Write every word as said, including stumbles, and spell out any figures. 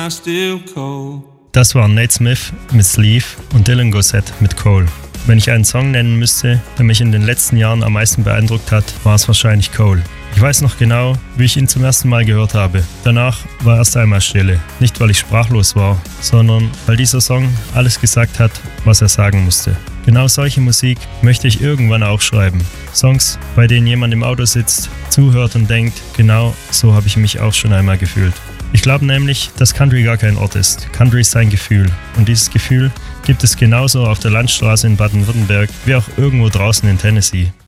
I still cold. Das waren Nate Smith mit Sleeve und Dylan Gossett mit Cole. Wenn ich einen Song nennen müsste, der mich in den letzten Jahren am meisten beeindruckt hat, war es wahrscheinlich Cole. Ich weiß noch genau, wie ich ihn zum ersten Mal gehört habe. Danach war erst einmal Stille. Nicht, weil ich sprachlos war, sondern weil dieser Song alles gesagt hat, was er sagen musste. Genau solche Musik möchte ich irgendwann auch schreiben. Songs, bei denen jemand im Auto sitzt, zuhört und denkt, genau so habe ich mich auch schon einmal gefühlt. Ich glaube nämlich, dass Country gar kein Ort ist. Country ist ein Gefühl. Und dieses Gefühl gibt es genauso auf der Landstraße in Baden-Württemberg wie auch irgendwo draußen in Tennessee.